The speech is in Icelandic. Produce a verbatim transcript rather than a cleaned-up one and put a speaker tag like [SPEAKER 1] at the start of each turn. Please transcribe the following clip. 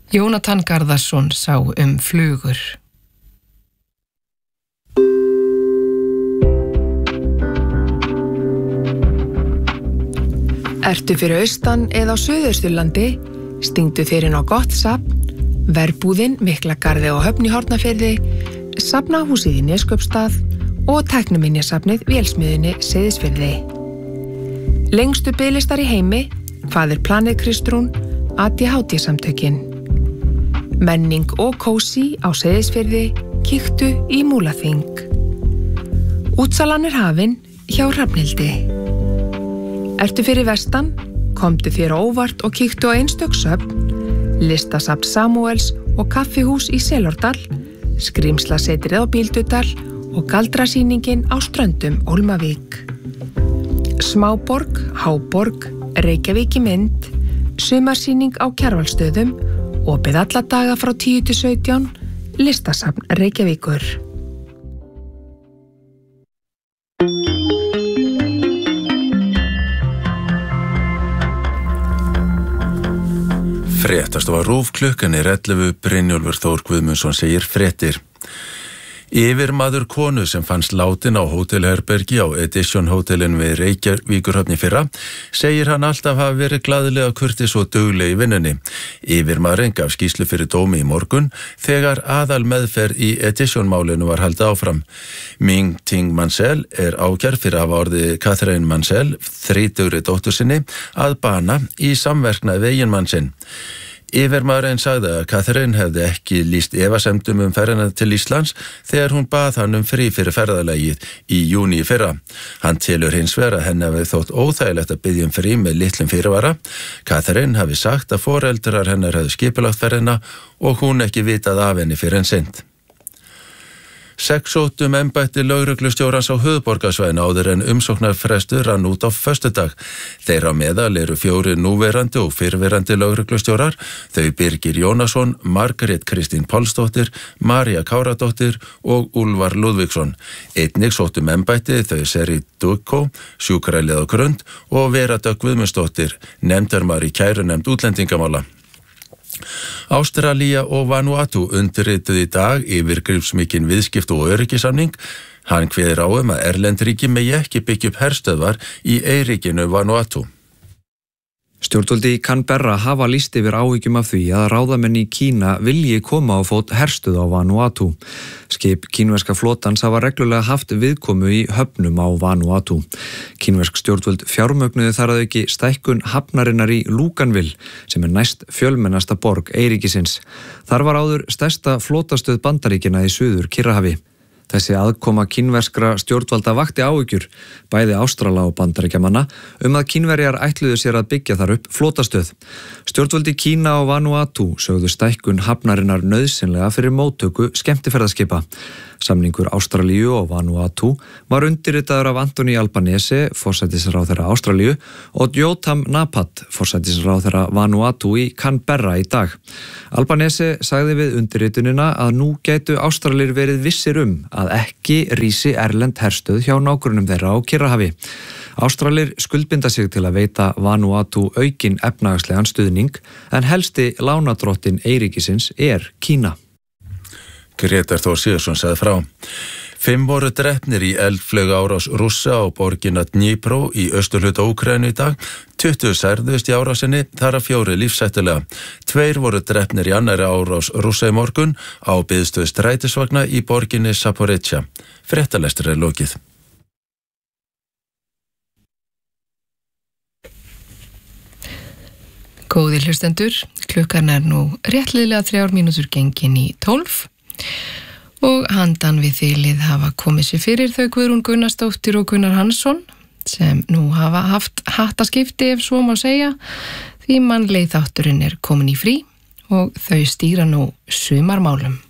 [SPEAKER 1] Jónatan Garðarsson sá um flugur. Ertu fyrir austan eða á Suðausturlandi, stingdu þér inn á gott safn, Verbúðin, Miklagarði og Höfn í Hornafirði, Safnahúsið í Neskaupstað og Tækniminjasafnið Vélsmiðjunni Seyðisfirði. Lengstu biðlistar í heimi, Hvað er planið Kristrún, A D H D-samtökin. Menning og kósí á Seyðisfirði, kíktu í Múlaþing. Útsalan er hafin hjá Hrafnhildi. Ertu fyrir vestan, komdu þér á óvart og kíktu á einstök söfn, Listasafn Samúels og kaffihús í Selárdal, Skrímslasetrið á Bíldudal og galdrasýningin á Ströndum Hólmavík. Smáborg, Háborg, Reykjavík í mynd, sumarsýning á Kjarvalsstöðum, opið alla daga frá tíu til sautján, Listasafn Reykjavíkur.
[SPEAKER 2] Fréttastofa RÚV, klukkan er ellefu, Brynjólfur Þór Guðmundsson segir fréttir. Yfirmaður konu sem fannst látin á hótelherbergi á Edition hótelin við Reykjavíkurhöfn í fyrra segir hann alltaf hafa verið glaðlega kurteis og dugleg í vinnunni. Yfirmaðurinn gaf skýrslu fyrir dómi í morgun þegar aðal meðferð í Edition málinu var haldið áfram. Ming Ting Mansell er ákærð fyrir að hafa orðið Catherine Mansell, þrítugri dóttur sinni, að bana í samverknað við eiginmann sinn. Yfirmaðurinn sagði að Catherine hefði ekki lýst efasemdum um ferðina til Íslands þegar hún bað hann um frí fyrir ferðalagið í júní í fyrra. Hann telur hins vegar að henni hafi þótt óþægilegt að biðja um frí með litlum fyrirvara. Catherine hafi sagt að foreldrar hennar hefðu skipulagt ferðina og hún ekki vitað af henni fyrir en seint. Sex sóttu um embætti lögreglustjórans á höfuðborgarsvæðinu áður en umsóknarfrestur rann út á föstudag. Þeirra á meðal eru fjórir núverandi og fyrrverandi lögreglustjórar, þau Birgir Jónasson, Margrét Kristín Pálsdóttir, María Káradóttir og Úlfar Lúðvíksson. Einnig sóttu um embætti þau Seri Dukko, sjúkralið á Grund og Vera Dögg Guðmundsdóttir, nefndarmaður í kærunefnd útlendingamála. Ástralía og Vanuatu undirrituðu í dag yfirgripsmikinn viðskipta- og öryggissamning. Hann kveður á um að erlend ríki megi ekki byggja upp herstöðvar í eyríkinu Vanuatu.
[SPEAKER 3] Stjórnvöld í Canberra hafa lýst yfir áhyggjum af því að ráðamenn í Kína vilji koma á fót herstöð á Vanuatu. Skip kínverska flotans hafa reglulega haft viðkomu í höfnum á Vanuatu. Kínversk stjórnvöld fjármögnuðu þar að auki stækkun hafnarinnar í Luganville, sem er næst fjölmennasta borg eyríkisins. Þar var áður stærsta flotastöð Bandaríkjanna í Suður Kyrrahafi. Þessi aðkoma kínverskra stjórnvalda vakti áhyggjur, bæði Ástrala og Bandaríkjamanna, um að Kínverjar ætluðu sér að byggja þar upp flotastöð. Stjórnvaldi Kína og Vanuatu sögðu stækkun hafnarinnar nauðsynlega fyrir móttöku skemmtiferðaskipa. Samningur Ástralíu og Vanuatu var undirritaður af Anthony Albanese, forsætisráðherra Ástralíu, og Jotam Napat, forsætisráðherra Vanuatu í Canberra í dag. Albanese sagði við undirritunina að nú gætu Ástralir verið vissir um að ekki rísi erlend herstöð hjá nágrunum þeirra á Kyrrahafi. Ástralir skuldbinda sig til að veita Vanuatu aukinn efnahagslegan stuðning, en helsti lánadrottinn eyríkisins er Kína.
[SPEAKER 2] Grétar Þór Sigurðsson sagði frá. Fimm voru drepnir í eldflauga árás Rússa á borgina Dnipro í austurhluta Úkraínu í dag. tuttugu særðust í árásinni, þar af fjórir lífshættulega. Tveir voru drepnir í annarri árás Rússa í morgun á biðstöð strætisvagna í borginni Zaporizhzhia. Fréttalestur er lokið.
[SPEAKER 1] Góðir hlustendur, klukkan er nú réttliðlega þrjár mínútur gengin í tólf. Og handan við þilið hafa komið sér fyrir þau Guðrún Gunnarsdóttir og Gunnar Hansson sem nú hafa haft hattaskipti ef svo má segja, því mannleið þátturinn er komin í frí og þau stýra nú sumarmálum.